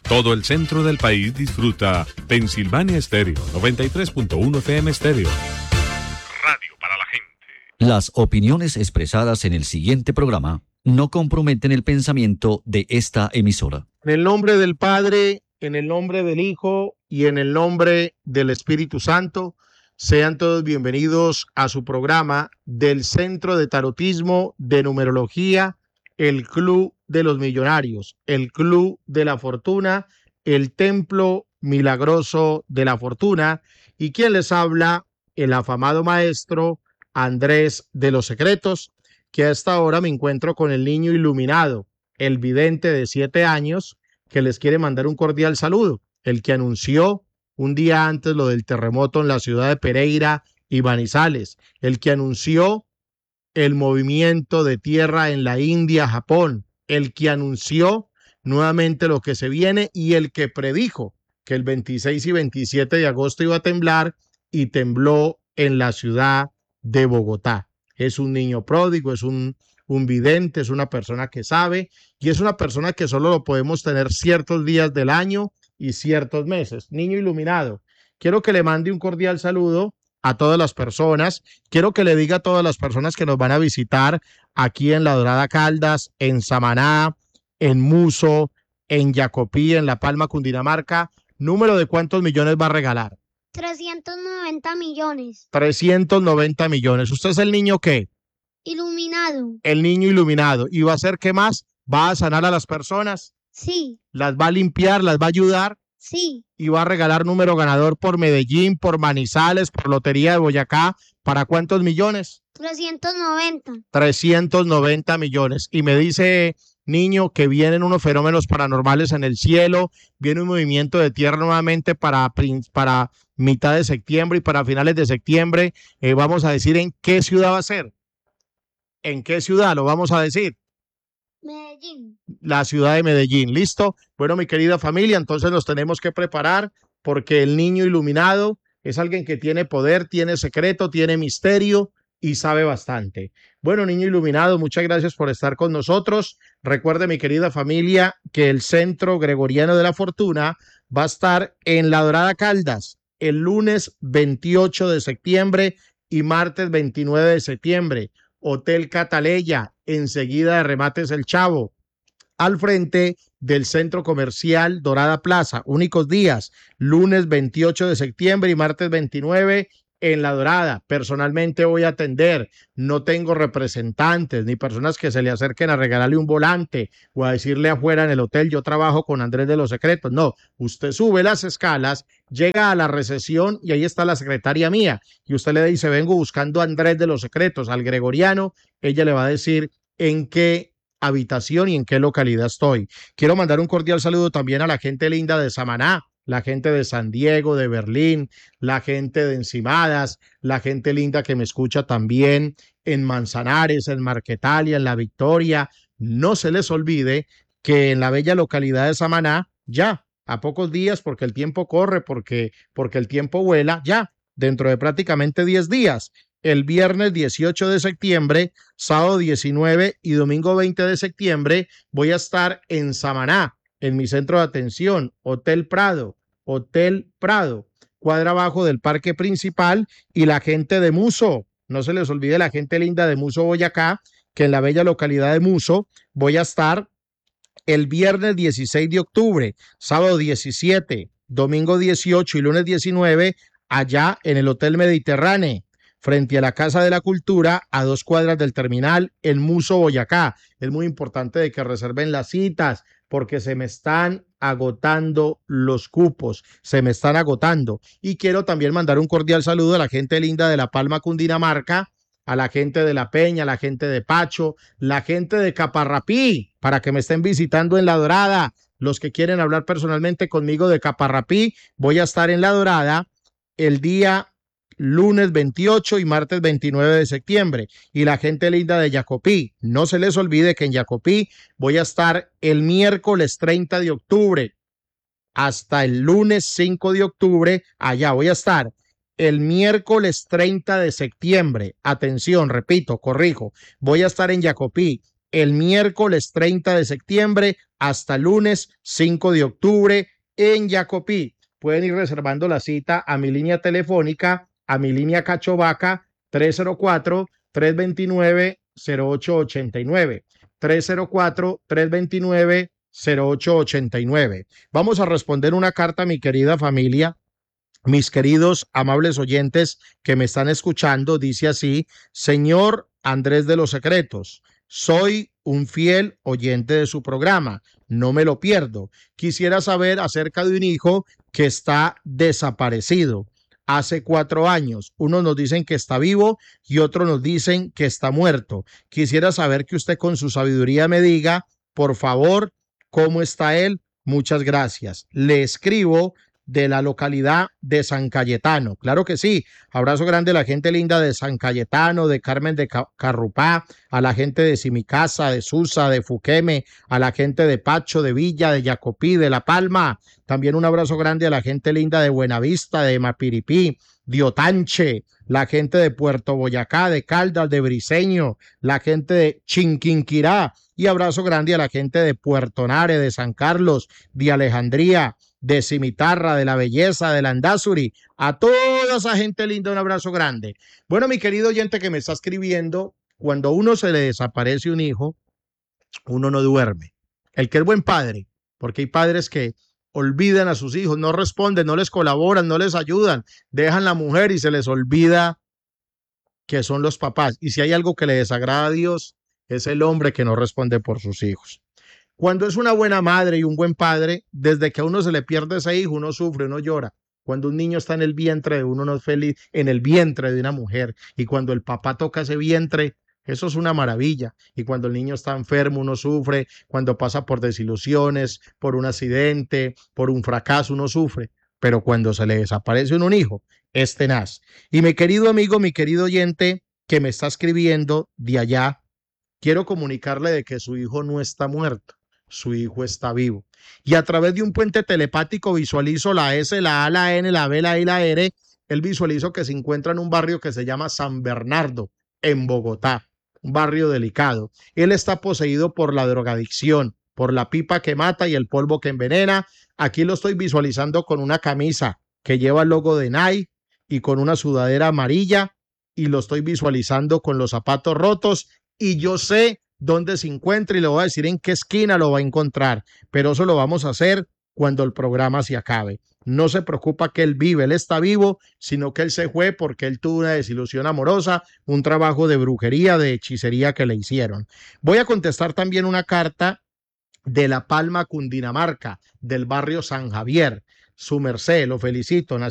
Todo el centro del país disfruta Pensilvania Estéreo, 93.1 FM Estéreo. Radio para la gente. Las opiniones expresadas en el siguiente programa no comprometen el pensamiento de esta emisora. En el nombre del Padre, en el nombre del Hijo y en el nombre del Espíritu Santo, sean todos bienvenidos a su programa del Centro de Tarotismo de Numerología, el Club de los Millonarios, el Club de la Fortuna, el Templo Milagroso de la Fortuna, y quien les habla, el afamado maestro Andrés de los Secretos, que a esta hora me encuentro con el niño iluminado, el vidente de 7 años, que les quiere mandar un cordial saludo, el que anunció un día antes lo del terremoto en la ciudad de Pereira y Manizales, el que anunció el movimiento de tierra en la India, Japón, el que anunció nuevamente lo que se viene y el que predijo que el 26 y 27 de agosto iba a temblar y tembló en la ciudad de Bogotá. Es un niño pródigo, es un vidente, es una persona que sabe y es una persona que solo lo podemos tener ciertos días del año y ciertos meses. Niño iluminado, quiero que le mande un cordial saludo a todas las personas. Quiero que le diga a todas las personas que nos van a visitar aquí en La Dorada Caldas, en Samaná, en Muso, en Jacopí, en La Palma, Cundinamarca, número de cuántos millones va a regalar. 390 millones. 390 millones. ¿Usted es el niño qué? Iluminado. El niño iluminado. ¿Y va a hacer qué más? ¿Va a sanar a las personas? Sí. ¿Las va a limpiar? ¿Las va a ayudar? Sí. Y va a regalar número ganador por Medellín, por Manizales, por Lotería de Boyacá. ¿Para cuántos millones? 390. 390 millones. Y me dice, niño, que vienen unos fenómenos paranormales en el cielo, viene un movimiento de tierra nuevamente para mitad de septiembre y para finales de septiembre. Vamos a decir en qué ciudad va a ser. ¿En qué ciudad lo vamos a decir? Medellín. La ciudad de Medellín. ¿Listo? Bueno, mi querida familia, entonces nos tenemos que preparar porque el niño iluminado es alguien que tiene poder, tiene secreto, tiene misterio y sabe bastante. Bueno, niño iluminado, muchas gracias por estar con nosotros. Recuerde, mi querida familia, que el Centro Gregoriano de la Fortuna va a estar en La Dorada Caldas el lunes 28 de septiembre y martes 29 de septiembre. Hotel Cataleya, enseguida de Remates El Chavo, al frente del Centro Comercial Dorada Plaza. Únicos días, lunes 28 de septiembre y martes 29 en La Dorada. Personalmente voy a atender. No tengo representantes ni personas que se le acerquen a regalarle un volante o a decirle afuera en el hotel, yo trabajo con Andrés de los Secretos. No, usted sube las escalas, llega a la recepción y ahí está la secretaria mía. Y usted le dice, vengo buscando a Andrés de los Secretos, al Gregoriano. Ella le va a decir en qué habitación y en qué localidad estoy. Quiero mandar un cordial saludo también a la gente linda de Samaná, la gente de San Diego, de Berlín, la gente de Encimadas, la gente linda que me escucha también en Manzanares, en Marquetalia, en La Victoria. No se les olvide que en la bella localidad de Samaná, ya a pocos días, porque el tiempo corre, porque el tiempo vuela, ya dentro de prácticamente 10 días, el viernes 18 de septiembre, sábado 19 y domingo 20 de septiembre, voy a estar en Samaná, en mi centro de atención, Hotel Prado, cuadra abajo del parque principal, y la gente de Muso, no se les olvide la gente linda de Muso, Boyacá, que en la bella localidad de Muso voy a estar el viernes 16 de octubre, sábado 17, domingo 18 y lunes 19, allá en el Hotel Mediterráneo, frente a la Casa de la Cultura, a 2 cuadras del terminal, en Muso, Boyacá. Es muy importante de que reserven las citas, porque se me están agotando los cupos, se me están agotando. Y quiero también mandar un cordial saludo a la gente linda de La Palma, Cundinamarca, a la gente de La Peña, a la gente de Pacho, la gente de Caparrapí, para que me estén visitando en La Dorada. Los que quieren hablar personalmente conmigo de Caparrapí, voy a estar en La Dorada el día lunes 28 y martes 29 de septiembre. Y la gente linda de Jacopí, no se les olvide que en Jacopí voy a estar el miércoles 30 de octubre hasta el lunes 5 de octubre. Allá voy a estar el miércoles 30 de septiembre. Atención, repito, corrijo, voy a estar en Jacopí el miércoles 30 de septiembre hasta el lunes 5 de octubre en Yacopí. Pueden ir reservando la cita a mi línea telefónica, a mi línea Cachovaca, 304-329-0889. 304-329-0889. Vamos a responder una carta, mi querida familia. Mis queridos amables oyentes que me están escuchando, dice así: Señor Andrés de los Secretos, soy un fiel oyente de su programa, no me lo pierdo. Quisiera saber acerca de un hijo que está desaparecido hace 4 años. Unos nos dicen que está vivo y otros nos dicen que está muerto. Quisiera saber que usted con su sabiduría me diga, por favor, cómo está él. Muchas gracias. Le escribo de la localidad de San Cayetano. Claro que sí. Abrazo grande a la gente linda de San Cayetano, de Carmen de Carrupá, a la gente de Simicasa, de Susa, de Fuqueme, a la gente de Pacho, de Villa, de Yacopí, de La Palma. También un abrazo grande a la gente linda de Buenavista, de Mapiripí, de Otanche, la gente de Puerto Boyacá, de Caldas, de Briceño, la gente de Chinquinquirá, y abrazo grande a la gente de Puerto Nare, de San Carlos, de Alejandría, de Cimitarra, de La Belleza, de Landazuri, a toda esa gente linda, un abrazo grande. Bueno, mi querido oyente que me está escribiendo, cuando a uno se le desaparece un hijo, uno no duerme. El que es buen padre, porque hay padres que olvidan a sus hijos, no responden, no les colaboran, no les ayudan, dejan la mujer y se les olvida que son los papás. Y si hay algo que le desagrada a Dios, es el hombre que no responde por sus hijos. Cuando es una buena madre y un buen padre, desde que a uno se le pierde ese hijo, uno sufre, uno llora. Cuando un niño está en el vientre de uno, no es feliz, en el vientre de una mujer. Y cuando el papá toca ese vientre, eso es una maravilla. Y cuando el niño está enfermo, uno sufre. Cuando pasa por desilusiones, por un accidente, por un fracaso, uno sufre. Pero cuando se le desaparece un hijo, es tenaz. Y mi querido amigo, mi querido oyente que me está escribiendo de allá, quiero comunicarle de que su hijo no está muerto. Su hijo está vivo. Y a través de un puente telepático visualizo la S, la A, la N, la B, la I, la R. Él visualizo que se encuentra en un barrio que se llama San Bernardo, en Bogotá, un barrio delicado. Él está poseído por la drogadicción, por la pipa que mata y el polvo que envenena. Aquí lo estoy visualizando con una camisa que lleva el logo de Nike y con una sudadera amarilla, y lo estoy visualizando con los zapatos rotos, y yo sé dónde se encuentra y le voy a decir en qué esquina lo va a encontrar, pero eso lo vamos a hacer cuando el programa se acabe. No se preocupa que él vive, él está vivo, sino que él se fue porque él tuvo una desilusión amorosa, un trabajo de brujería, de hechicería que le hicieron. Voy a contestar también una carta de La Palma, Cundinamarca, del barrio San Javier. Su merced, lo felicito.